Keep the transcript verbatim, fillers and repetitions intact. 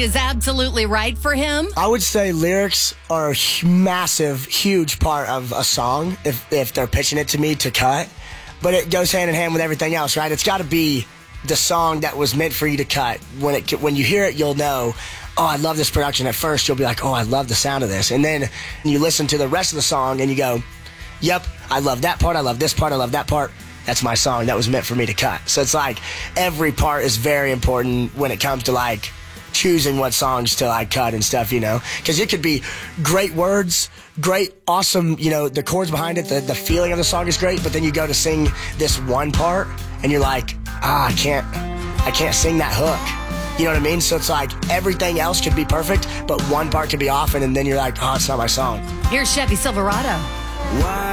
is absolutely right for him? I would say lyrics are a hu- massive, huge part of a song if, if they're pitching it to me to cut. But it goes hand in hand with everything else, right? It's got to be the song that was meant for you to cut. When it when you hear it, you'll know, oh, I love this production. At first, you'll be like, oh, I love the sound of this. And then you listen to the rest of the song and you go, yep, I love that part, I love this part, I love that part. That's my song. That was meant for me to cut. So it's like every part is very important when it comes to like choosing what songs to like cut and stuff, you know, because it could be great words, great, awesome, you know, the chords behind it, the, the feeling of the song is great, but then you go to sing this one part and you're like, ah, I can't, I can't sing that hook. You know what I mean? So it's like everything else could be perfect, but one part could be off, and then you're like, oh, it's not my song. Here's Chevy Silverado. Why